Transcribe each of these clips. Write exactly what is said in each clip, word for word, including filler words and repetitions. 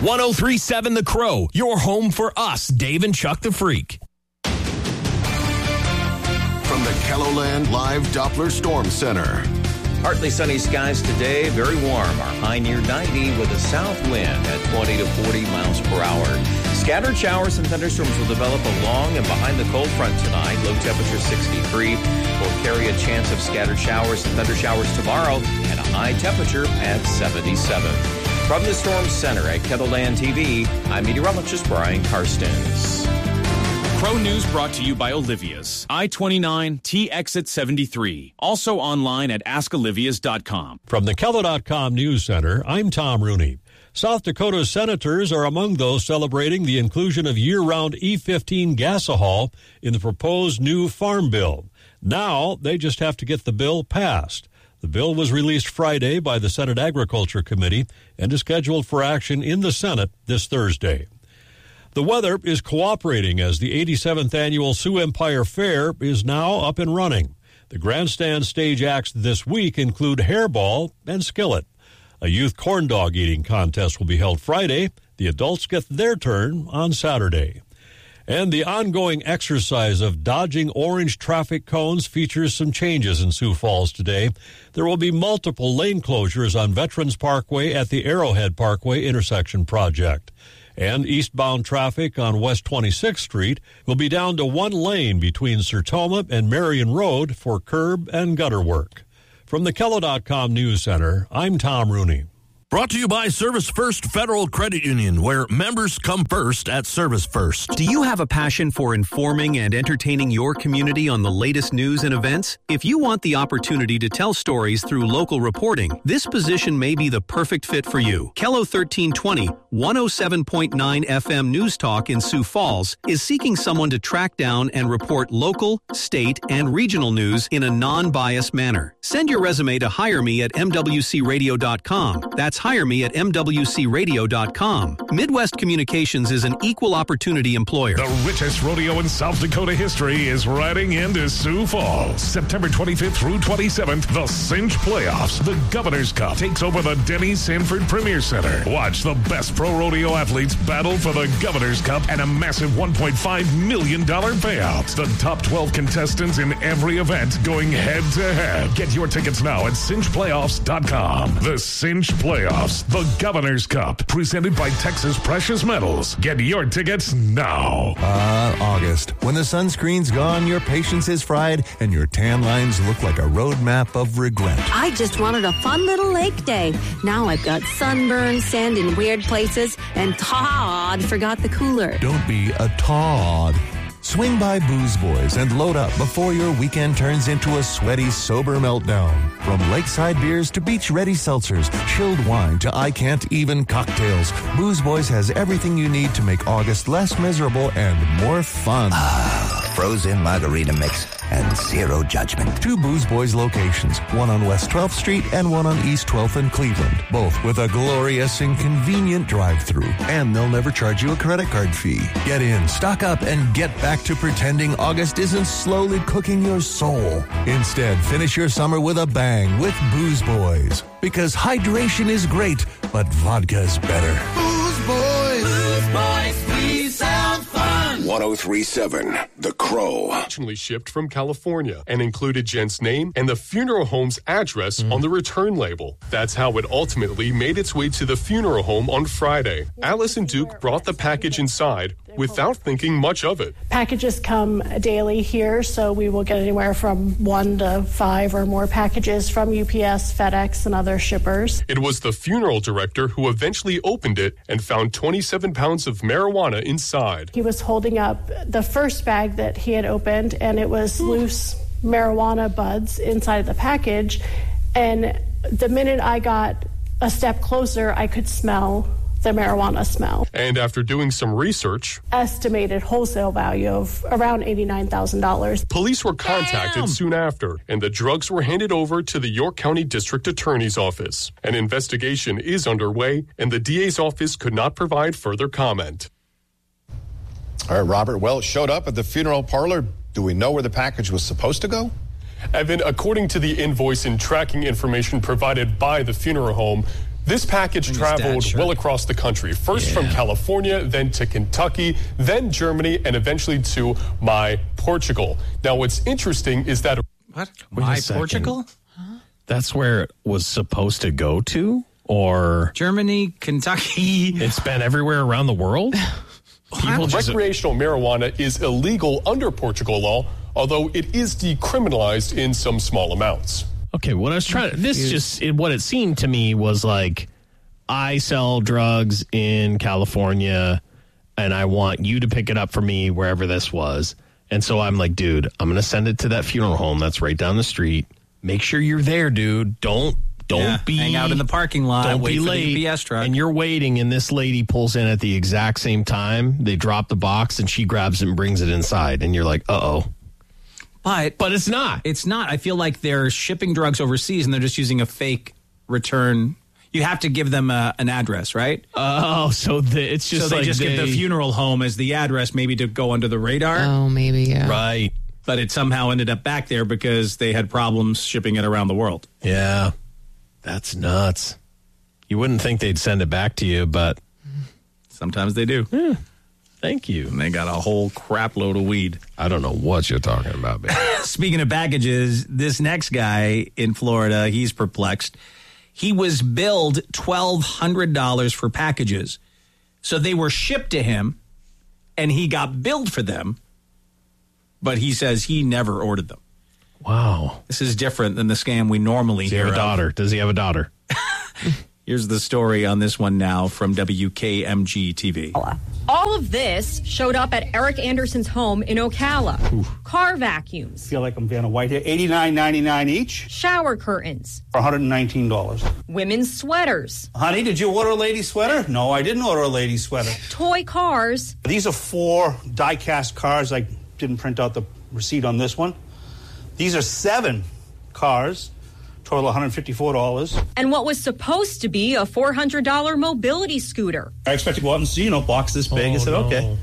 one oh three point seven The Crow, your home for us, Dave and Chuck the Freak. From the KELOLAND Live Doppler Storm Center. Partly sunny skies today, very warm. Our high near ninety with a south wind at twenty to forty miles per hour. Scattered showers and thunderstorms will develop along and behind the cold front tonight. Low temperature sixty-three. Will carry a chance of scattered showers and thunder showers tomorrow and a high temperature at seventy-seven. From the Storm Center at KELOLAND T V, I'm meteorologist Brian Karstens. Crow News brought to you by Olivia's. I twenty-nine T Exit seventy-three. Also online at ask olivias dot com. From the Kelo dot com News Center, I'm Tom Rooney. South Dakota's senators are among those celebrating the inclusion of year-round E fifteen gasohol in the proposed new farm bill. Now, they just have to get the bill passed. The bill was released Friday by the Senate Agriculture Committee and is scheduled for action in the Senate this Thursday. The weather is cooperating as the eighty-seventh Annual Sioux Empire Fair is now up and running. The grandstand stage acts this week include Hairball and Skillet. A youth corn dog eating contest will be held Friday. The adults get their turn on Saturday. And the ongoing exercise of dodging orange traffic cones features some changes in Sioux Falls today. There will be multiple lane closures on Veterans Parkway at the Arrowhead Parkway intersection project. And eastbound traffic on West twenty-sixth Street will be down to one lane between Sertoma and Marion Road for curb and gutter work. From the Kelo dot com News Center, I'm Tom Rooney. Brought to you by Service First Federal Credit Union, where members come first at Service First. Do you have a passion for informing and entertaining your community on the latest news and events? If you want the opportunity to tell stories through local reporting, this position may be the perfect fit for you. Kelo thirteen twenty, one oh seven point nine F M News Talk in Sioux Falls is seeking someone to track down and report local, state, and regional news in a non-biased manner. Send your resume to hire me at m w c radio dot com. That's hire me at m w c radio dot com. Midwest Communications is an equal opportunity employer. The richest rodeo in South Dakota history is riding into Sioux Falls. September twenty-fifth through twenty-seventh, the Cinch Playoffs. The Governor's Cup takes over the Denny Sanford Premier Center. Watch the best pro rodeo athletes battle for the Governor's Cup and a massive one point five million dollars payout. The top twelve contestants in every event going head to head. Get your tickets now at cinch playoffs dot com. The Cinch Playoffs. The Governor's Cup, presented by Texas Precious Metals. Get your tickets now. Ah, uh, August. When the sunscreen's gone, your patience is fried, and your tan lines look like a roadmap of regret. I just wanted a fun little lake day. Now I've got sunburn, sand in weird places, and Todd forgot the cooler. Don't be a Todd. Swing by Booze Boys and load up before your weekend turns into a sweaty, sober meltdown. From lakeside beers to beach-ready seltzers, chilled wine to I-can't-even cocktails, Booze Boys has everything you need to make August less miserable and more fun. Ah, frozen margarita mix and zero judgment. Two Booze Boys locations, one on West twelfth Street and one on East twelfth in Cleveland, both with a glorious and convenient drive-thru. And they'll never charge you a credit card fee. Get in, stock up, and get back to pretending August isn't slowly cooking your soul. Instead, finish your summer with a bang with Booze Boys. Because hydration is great, but vodka's better. Booze Boys! Booze Boys, we sound fun! one oh three point seven The Crow. Originally shipped from California and included Jen's name and the funeral home's address mm. on the return label. That's how it ultimately made its way to the funeral home on Friday. Alice and Duke brought the package inside without thinking much of it. Packages come daily here, so we will get anywhere from one to five or more packages from U P S, FedEx, and other shippers. It was the funeral director who eventually opened it and found twenty-seven pounds of marijuana inside. He was holding up the first bag that he had opened, and it was loose marijuana buds inside the package. And the minute I got a step closer, I could smell the marijuana smell. And after doing some research, estimated wholesale value of around eighty-nine thousand dollars. Police were contacted Damn. soon after, and the drugs were handed over to the York County District Attorney's Office. An investigation is underway, and the D A's office could not provide further comment. All right, Robert Welch showed up at the funeral parlor. Do we know where the package was supposed to go? Evan, according to the invoice and tracking information provided by the funeral home, This package traveled well across the country. First yeah. from California, then to Kentucky, then Germany, and eventually to my Portugal. Now, what's interesting is that... What? My Portugal? Huh? That's where it was supposed to go to? Or... Germany, Kentucky... It's been everywhere around the world? People just... Recreational marijuana is illegal under Portugal law, although it is decriminalized in some small amounts. Okay, what I was trying to, this just, it, what it seemed to me was like, I sell drugs in California and I want you to pick it up for me wherever this was. And so I'm like, dude, I'm going to send it to that funeral home that's right down the street. Make sure you're there, dude. Don't, don't yeah, be. Hang out in the parking lot. Don't wait be for late. The U P S truck. And you're waiting and this lady pulls in at the exact same time. They drop the box and she grabs it and brings it inside. And you're like, uh-oh. But but it's not. It's not. I feel like they're shipping drugs overseas and they're just using a fake return. You have to give them a, an address, right? Oh, so the, it's just so they like just they, give the funeral home as the address, maybe to go under the radar. Oh, maybe yeah. Right. But it somehow ended up back there because they had problems shipping it around the world. Yeah, that's nuts. You wouldn't think they'd send it back to you, but sometimes they do. Yeah. Thank you. And they got a whole crap load of weed. I don't know what you're talking about, baby. Speaking of packages, this next guy in Florida, he's perplexed. He was billed twelve hundred dollars for packages. So they were shipped to him, and he got billed for them, but he says he never ordered them. Wow. This is different than the scam we normally Does he hear have a daughter? of. Does he have a daughter? Here's the story on this one now from W K M G T V. All of this showed up at Eric Anderson's home in Ocala. Oof. Car vacuums. I feel like I'm Vanna White here. eighty-nine ninety-nine each. Shower curtains. For one hundred nineteen dollars. Women's sweaters. Honey, did you order a lady sweater? No, I didn't order a lady sweater. Toy cars. These are four die-cast cars. I didn't print out the receipt on this one. These are seven cars. Total one hundred fifty-four dollars. And what was supposed to be a four hundred dollars mobility scooter. I expect to go out and see, you know, box this big. Oh, I said, no. Okay.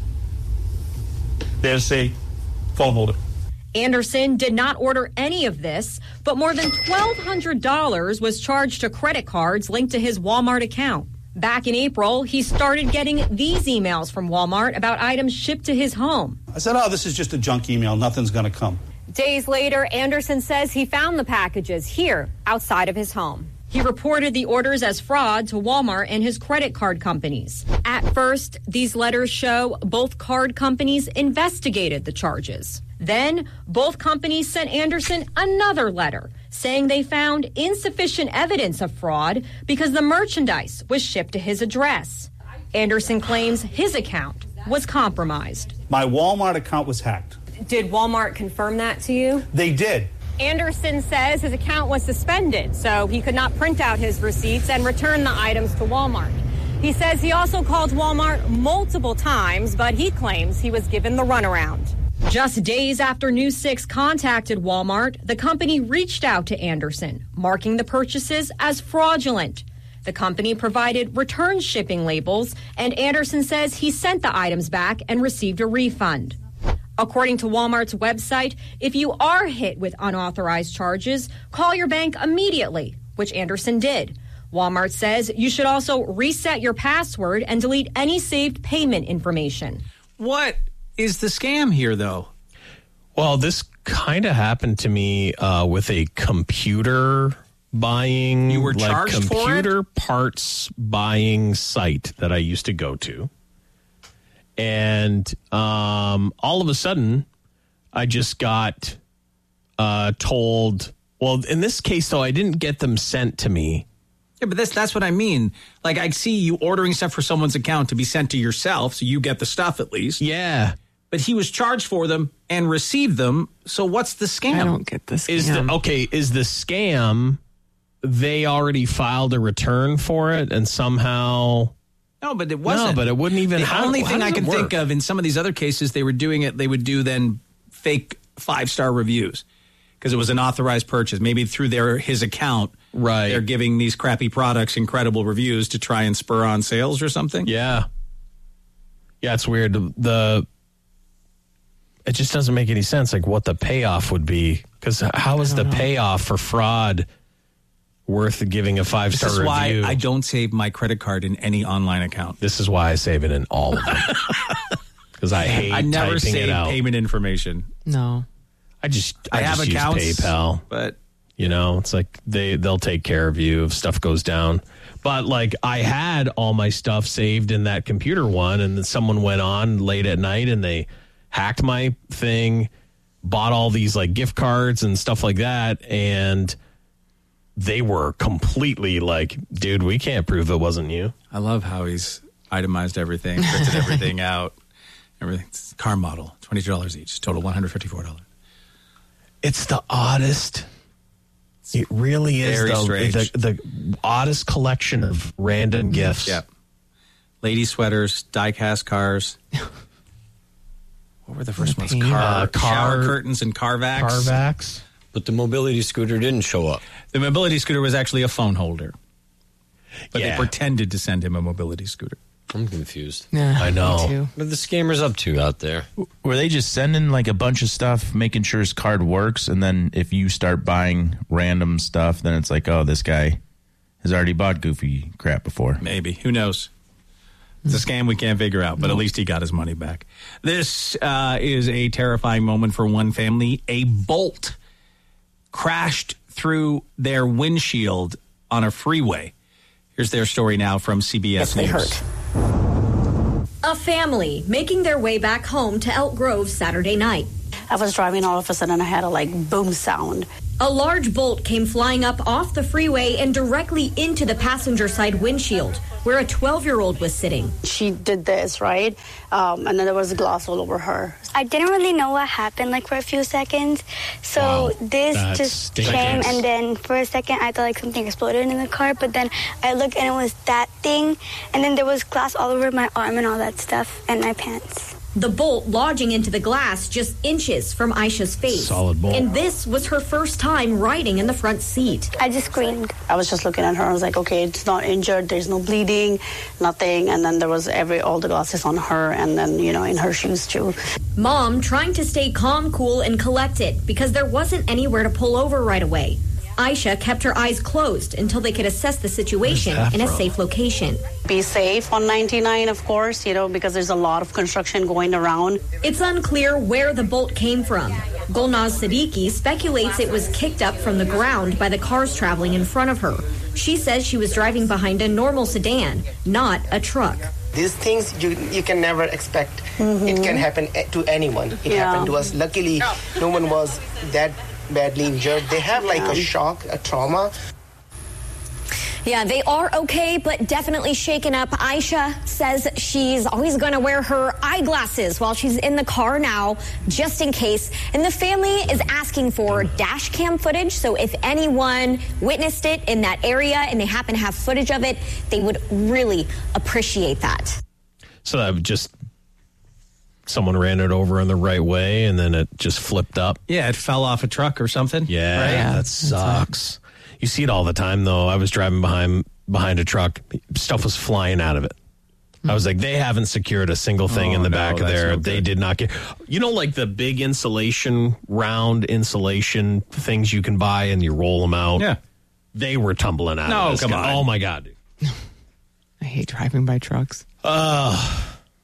There's a phone holder. Anderson did not order any of this, but more than twelve hundred dollars was charged to credit cards linked to his Walmart account. Back in April, he started getting these emails from Walmart about items shipped to his home. I said, oh, this is just a junk email. Nothing's going to come. Days later, Anderson says he found the packages here outside of his home. He reported the orders as fraud to Walmart and his credit card companies. At first, these letters show both card companies investigated the charges. Then, both companies sent Anderson another letter saying they found insufficient evidence of fraud because the merchandise was shipped to his address. Anderson claims his account was compromised. My Walmart account was hacked. Did Walmart confirm that to you? They did. Anderson says his account was suspended, so he could not print out his receipts and return the items to Walmart. He says he also called Walmart multiple times, but he claims he was given the runaround. Just days after News six contacted Walmart, the company reached out to Anderson, marking the purchases as fraudulent. The company provided return shipping labels, and Anderson says he sent the items back and received a refund. According to Walmart's website, if you are hit with unauthorized charges, call your bank immediately, which Anderson did. Walmart says you should also reset your password and delete any saved payment information. What is the scam here, though? Well, this kind of happened to me uh, with a computer buying, you were like charged computer for it? parts buying site that I used to go to. And um, all of a sudden, I just got uh, told, well, in this case, though, I didn't get them sent to me. Yeah, but that's, that's what I mean. Like, I see you ordering stuff for someone's account to be sent to yourself, so you get the stuff at least. Yeah. But he was charged for them and received them, so what's the scam? I don't get the scam. Is the, okay, is the scam they already filed a return for it and somehow... No, but it wasn't. No, but it wouldn't even... The how, only how thing I can work? think of in some of these other cases, they were doing it, they would do then fake five-star reviews because it was an authorized purchase. Maybe through their his account, right? They're giving these crappy products incredible reviews to try and spur on sales or something. Yeah. Yeah, it's weird. The It just doesn't make any sense, like what the payoff would be. Because how is the know. payoff for fraud worth giving a five-star This is review. why I don't save my credit card in any online account. This is why I save it in all of them. Because I hate I never typing save it out. payment information. No. I just I, I, have just accounts, use PayPal. but you know, it's like they they'll take care of you if stuff goes down. But like I had all my stuff saved in that computer one, and then someone went on late at night and they hacked my thing, bought all these like gift cards and stuff like that, and they were completely like, dude, we can't prove it wasn't you. I love how he's itemized everything, printed everything out. Everything's car model, twenty-two dollars each, total one hundred fifty-four dollars. It's the oddest. It really is Very the, strange. the the oddest collection of random gifts. Yep. Lady sweaters, die-cast cars. What were the first ones? paint. Car, Uh, car- shower curtains and Carvax. Carvax. But the mobility scooter didn't show up. The mobility scooter was actually a phone holder. But Yeah. they pretended to send him a mobility scooter. I'm confused. Yeah, I know. me too. What are the scammers up to out there? Were they just sending like a bunch of stuff, making sure his card works, and then if you start buying random stuff, then it's like, oh, this guy has already bought goofy crap before. Maybe. Who knows? It's a scam we can't figure out, but at least he got his money back. This uh, is a terrifying moment for one family. A bolt crashed through their windshield on a freeway. Here's their story now from C B S Yes, they News. hurt. A family making their way back home to Elk Grove Saturday night. I was driving, all of a sudden I had a like boom sound. A large bolt came flying up off the freeway and directly into the passenger side windshield, where a twelve-year-old was sitting. She did this, right? Um, and then there was glass all over her. I didn't really know what happened, like, for a few seconds. So Wow, this that's just dangerous. came, and then for a second, I thought, like, something exploded in the car. But then I looked, and it was that thing. And then there was glass all over my arm and all that stuff, and my pants. The bolt lodging into the glass just inches from Aisha's face. Solid bolt. And this was her first time riding in the front seat. I just screamed. I was just looking at her. I was like, okay, it's not injured. There's no bleeding, nothing. And then there was every all the glasses on her, and then you know in her shoes too. Mom trying to stay calm, cool, and collected because there wasn't anywhere to pull over right away. Aisha kept her eyes closed until they could assess the situation in a safe location. Be safe on ninety-nine, of course, you know, because there's a lot of construction going around. It's unclear where the bolt came from. Gulnaz Siddiqui speculates it was kicked up from the ground by the cars traveling in front of her. She says she was driving behind a normal sedan, not a truck. These things you you can never expect. It can happen to anyone. It Yeah. happened to us. Luckily, no one was that badly injured. They have like a shock, a trauma. Yeah, they are okay, but definitely shaken up. Aisha says she's always going to wear her eyeglasses while she's in the car now, just in case. And the family is asking for dash cam footage. So if anyone witnessed it in that area and they happen to have footage of it, they would really appreciate that. So that would just someone ran it over in the right way and then it just flipped up. Yeah, it fell off a truck or something. Yeah, Right? Yeah, that that's sucks. You see it all the time, though. I was driving behind behind a truck. Stuff was flying out of it. I was like, they haven't secured a single thing Oh, in the no, back of that's there. no They good. did not get, you know, like the big insulation, round insulation things you can buy and you roll them out. Yeah. They were tumbling out No, of this come guy. on. Oh, my God. Dude. I hate driving by trucks. Uh,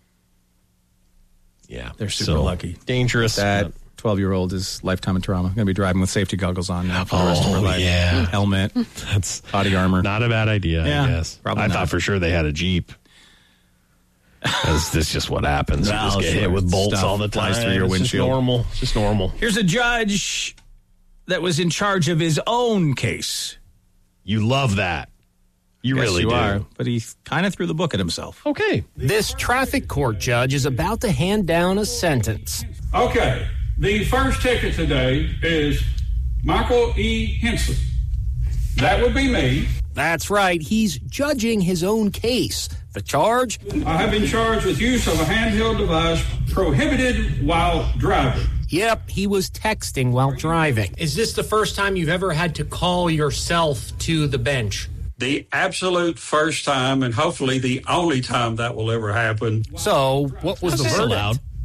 yeah. They're super So, lucky. Dangerous. That twelve-year-old is lifetime of trauma. Going to be driving with safety goggles on now for the rest of her Oh, life. yeah. Helmet. That's body armor. Not a bad idea, Yeah, I guess. probably I not. thought for sure they had a Jeep. That's this just what happens. You Well, just get sure. hit with bolts Stuff all the time. flies through your It's just windshield. normal. It's just normal. Here's a judge that was in charge of his own case. You love that. You Yes, really you do. are. But he kind of threw the book at himself. Okay. This traffic court judge is about to hand down a sentence. Okay, the first ticket today is Michael E. Hensley. That would be me. That's right, he's judging his own case. The charge? I have been charged with use of a handheld device prohibited while driving. Yep, he was texting while driving. Is this the first time you've ever had to call yourself to the bench? The absolute first time, and hopefully the only time that will ever happen. So, what was How's the this verdict? allowed?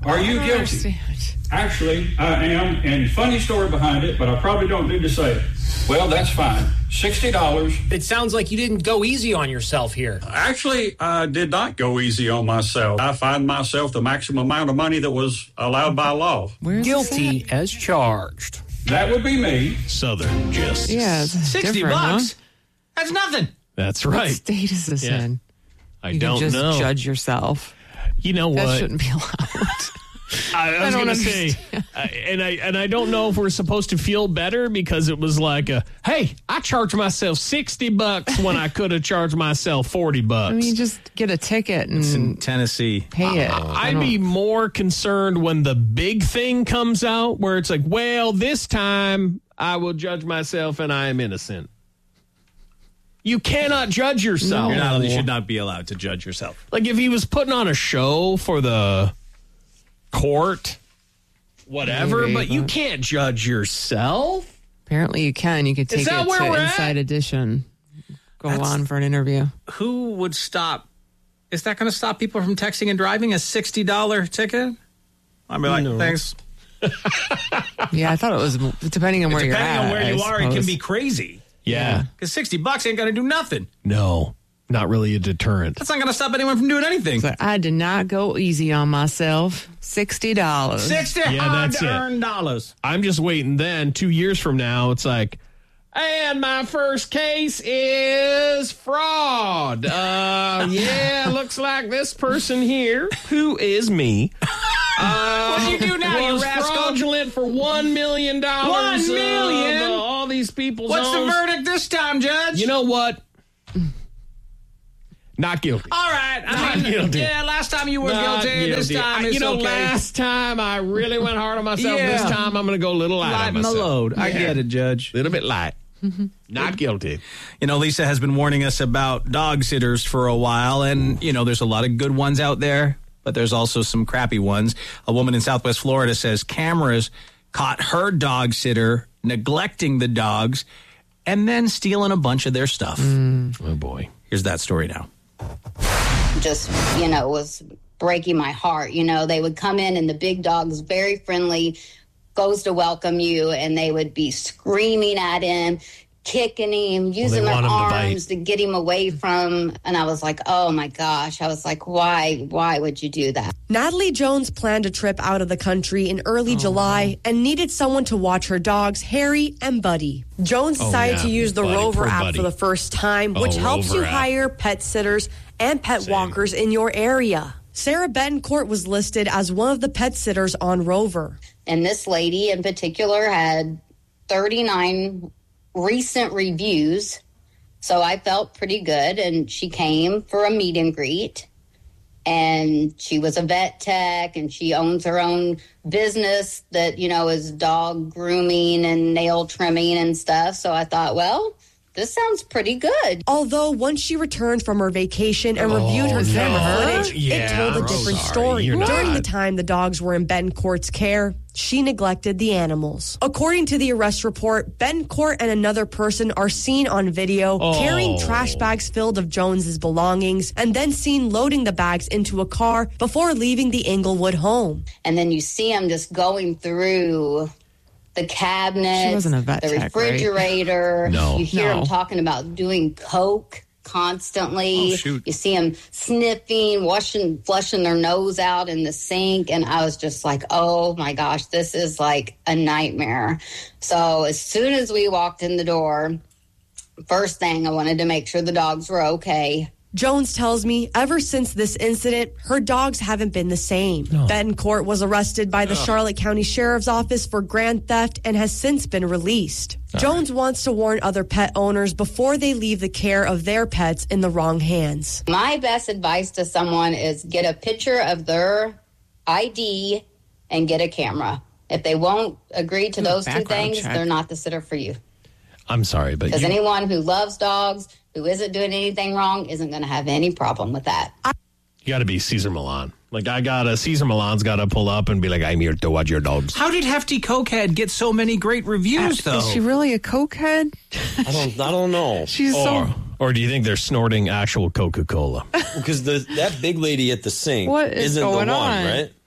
Are you I don't guilty? understand. Actually, I am, and funny story behind it, but I probably don't need to say it. Well, that's fine. sixty dollars. It sounds like you didn't go easy on yourself here. Actually, I did not go easy on myself. I fined myself the maximum amount of money that was allowed by law. Where's Guilty as charged. That would be me. Southern Justice. Yeah, it's Sixty different, bucks. Huh? That's nothing. That's What right. state is this Yeah. in? I you don't can just know. judge yourself. You know what? That shouldn't be allowed. I, I was I don't going to say, uh, and I and I don't know if we're supposed to feel better because it was like, a, hey, I charged myself sixty bucks when I could have charged myself forty bucks. I mean, just get a ticket and It's in Tennessee. pay it. I- I I'd don't- be more concerned when the big thing comes out where it's like, well, this time I will judge myself and I am innocent. You cannot judge yourself. You're not, you should not be allowed to judge yourself. Like if he was putting on a show for the court, whatever, Maybe, but you but- can't judge yourself. Apparently, you can. You could Is take that it where to we're at? Inside Edition. Go That's- on for an interview. Who would stop? Is that going to stop people from texting and driving a sixty dollars ticket? I'd be like, No. thanks. Yeah, I thought it was depending on where you're Depending at. on where I you are, it can suppose. be crazy. Yeah. Because sixty bucks ain't going to do nothing. No, not really a deterrent. That's not going to stop anyone from doing anything. So I did not go easy on myself. Sixty dollars. sixty Yeah, hard that's it. earned dollars. I'm just waiting then, two years from now, it's like, and my first case is fraud. Uh, yeah, looks like this person here, who is me, uh, What'd you do now, you was rascal? fraudulent for one million dollars. One million? Of, uh, all these people's What's the homes. verdict this time, Judge? You know what? Not guilty. All right. I Not mean, guilty. Yeah, last time you were Not guilty. This guilty. time I- it's you know, okay. last time I really went hard on myself. Yeah. This time I'm going to go a little light on Lighten the myself. load. I Yeah. get it, Judge. A little bit light. Not guilty. You know, Lisa has been warning us about dog sitters for a while, and, you know, there's a lot of good ones out there, but there's also some crappy ones. A woman in Southwest Florida says cameras caught her dog sitter neglecting the dogs and then stealing a bunch of their stuff. Oh, boy. Here's that story now. Just, you know, was breaking my heart. You know, they would come in and the big dog's very friendly, goes to welcome you, and they would be screaming at him, kicking him, using their want him to arms to, get him away from. And I was like, oh my gosh. I was like, why? Why would you do that? Natalie Jones planned a trip out of the country in early July and needed someone to watch her dogs, Harry and Buddy. Jones Oh, decided yeah. to use the Buddy, Rover poor app Buddy. for the first time, Oh, which helps Rover you app. hire pet sitters and pet walkers in your area. Sarah Betancourt was listed as one of the pet sitters on Rover. And this lady in particular had thirty-nine recent reviews. So I felt pretty good. And she came for a meet and greet. And she was a vet tech, and she owns her own business that, you know, is dog grooming and nail trimming and stuff. So I thought, well, this sounds pretty good. Although once she returned from her vacation and Oh, reviewed her no. camera footage, Yeah. it told a I'm different sorry, story. you're During not. the time the dogs were in Betancourt's care, she neglected the animals. According to the arrest report, Betancourt and another person are seen on video Oh. carrying trash bags filled of Jones's belongings and then seen loading the bags into a car before leaving the Inglewood home. And then you see them just going through the cabinet, She wasn't a vet the tech, right? refrigerator. No. You hear No. them talking about doing coke constantly. Oh, shoot. You see them sniffing, washing, flushing their nose out in the sink. And I was just like, oh my gosh, this is like a nightmare. So as soon as we walked in the door, first thing, I wanted to make sure the dogs were okay. Jones tells me ever since this incident, her dogs haven't been the same. Betancourt was arrested by the Ugh. Charlotte County Sheriff's Office for grand theft and has since been released. Jones wants to warn other pet owners before they leave the care of their pets in the wrong hands. My best advice to someone is get a picture of their I D and get a camera. If they won't agree to Do a those two background things, check. they're not the sitter for you. I'm sorry, but Because you, anyone who loves dogs, who isn't doing anything wrong, isn't going to have any problem with that. you got to be Caesar Milan. Like, I got to, Caesar Milan's got to pull up and be like, I'm here to watch your dogs. How did Hefty Cokehead get so many great reviews, though? Is she really a cokehead? I don't. I don't know. She's or, so. or do you think they're snorting actual Coca-Cola? Because the that big lady at the sink What is isn't going the one, on? right?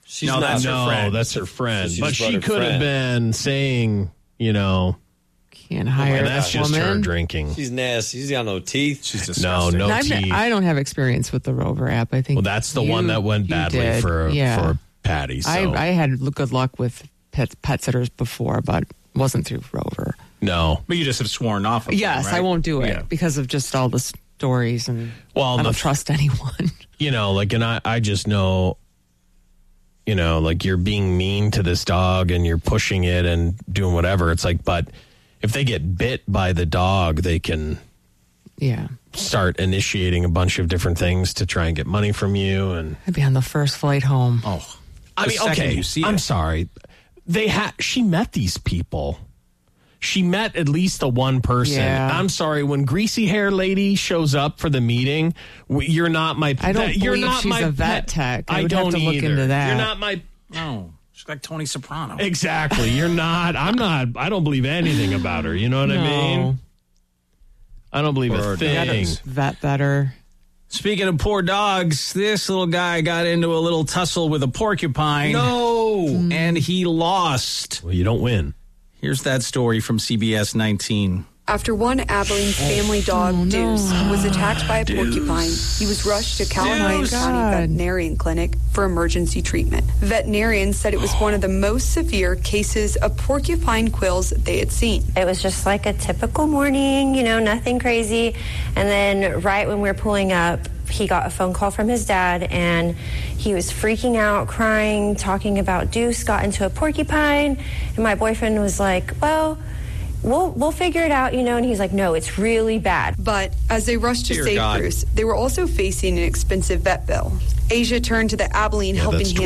She's no, not that's her friend. No, that's her friend. She's but she could have been saying, you know, can't hire. And that's just woman. her drinking. She's nasty. She's got no teeth. She's disgusting. No, no I've, teeth. I don't have experience with the Rover app. I think. Well, that's the you, one that went badly did. for yeah. for Patty. So. I, I had good luck with pet, pet sitters before, but wasn't through Rover. No, but you just have sworn off. Of yes, them, right? I won't do it yeah. because of just all the stories and. Well, I don't the, trust anyone. You know, like, and I, I just know. You know, like you're being mean to this dog and you're pushing it and doing whatever. It's like, but if they get bit by the dog, they can yeah start initiating a bunch of different things to try and get money from you. And I'd be on the first flight home. Oh, I mean, okay, I'm sorry. They had, she met these people. She met at least the one person. Yeah. I'm sorry, when greasy hair lady shows up for the meeting, you're not my. I don't that, you're believe not she's my a vet pet. tech. I, I would don't have to look either. into that. You're not my. No, she's like Tony Soprano. Exactly. You're not. I'm not. I don't believe anything about her. You know what no. I mean? I don't believe Poor a thing. Vet better. Speaking of poor dogs, this little guy got into a little tussle with a porcupine. No, and he lost. Well, you don't win. Here's that story from C B S nineteen. After one Abilene family dog, oh, Deuce, no. was attacked by a Deuce. porcupine, he was rushed to Callahan Deuce. County God. Veterinarian Clinic for emergency treatment. Veterinarians said it was one of the most severe cases of porcupine quills they had seen. It was just like a typical morning, you know, nothing crazy. And then right when we were pulling up, he got a phone call from his dad, and he was freaking out, crying, talking about Deuce got into a porcupine. And my boyfriend was like, well, we'll we'll figure it out, you know. And he's like, no, it's really bad. But as they rushed to Dear save God. Bruce, they were also facing an expensive vet bill. Asia turned to the Abilene Yeah, Helping that's Hand